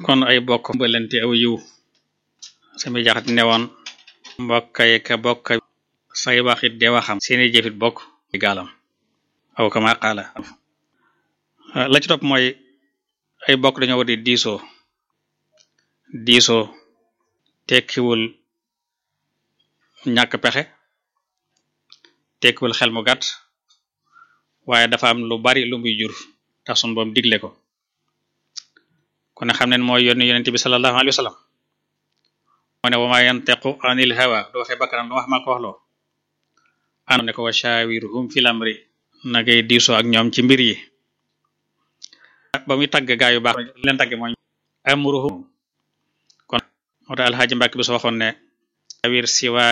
kon ay bokk bëlante aw yiw sami jaxat newoon mbokkay ka bokk say waxit de waxam seeni jëfit bokk gaalam aw kama qaala la ci topp mooy ay bokk dañoo war di diisoo tekkiwul ñàkk pexe tekkiwul xel mu gàtt waaye dafa am lu bari lu muy jur tax sun boom digle ko kon xam ne mooy yonent bi sallallahu alayhi wa sallam moo ne wa ma yantiqu anil hawa du waxe bakkanam lu wax ma ko waxloo an ne ko wa shawirhum fil amri na ngay diisoo ak ñoom ci mbir yi ba muy tagg gaa yu baax leen tagg mooy amruhum kon moo tax alxaaji Mbàkke bi soo waxoon ne awir siwa